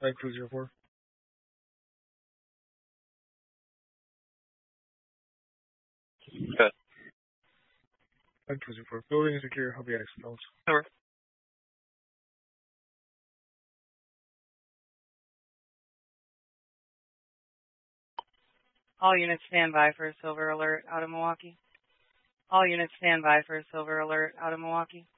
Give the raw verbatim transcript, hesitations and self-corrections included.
nine two zero four. Good. nine two zero four. Building is secure. I'll be at exposed. Over. All units stand by for a silver alert out of Milwaukee. All units stand by for a silver alert out of Milwaukee.